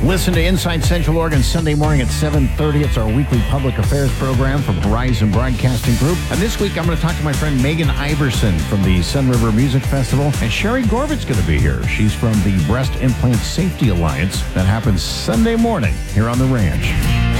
Listen to Inside Central Oregon Sunday morning at 7:30. It's our weekly public affairs program from Horizon Broadcasting Group. And this week, I'm going to talk to my friend Megan Iverson from the Sun River Music Festival. And Sherry Gorvit's going to be here. She's from the Breast Implant Safety Alliance. That happens Sunday morning here on The Ranch.